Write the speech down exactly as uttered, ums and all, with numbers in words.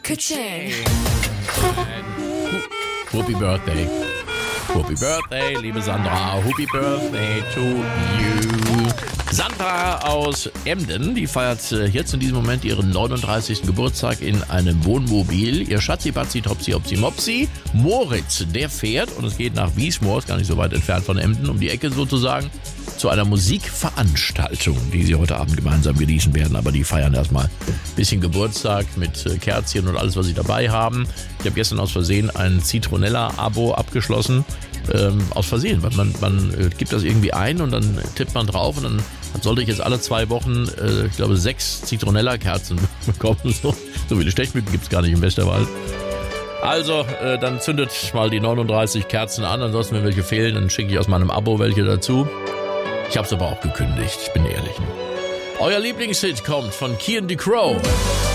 Ka-ching. Happy Birthday. Happy Birthday, liebe Sandra. Happy Birthday to you. Sandra aus Emden, die feiert jetzt in diesem Moment ihren neununddreißigsten Geburtstag in einem Wohnmobil. Ihr Schatzi, Batzi, Topsi, Opsi, Mopsi. Moritz, der fährt und es geht nach Wiesmoor, ist gar nicht so weit entfernt von Emden, um die Ecke sozusagen, zu einer Musikveranstaltung, die sie heute Abend gemeinsam genießen werden. Aber die feiern erstmal ein bisschen Geburtstag mit Kerzchen und alles, was sie dabei haben. Ich habe gestern aus Versehen ein Zitronella-Abo abgeschlossen. Ähm, aus Versehen, weil man, man äh, gibt das irgendwie ein und dann tippt man drauf und dann, dann sollte ich jetzt alle zwei Wochen, äh, ich glaube, sechs Zitronella-Kerzen bekommen. So, so viele Stechmücken gibt es gar nicht im Westerwald. Also, äh, dann zündet mal die neununddreißig Kerzen an, ansonsten, wenn welche fehlen, dann schicke ich aus meinem Abo welche dazu. Ich habe es aber auch gekündigt, ich bin ehrlich. Euer Lieblingshit kommt von Kian the Crow.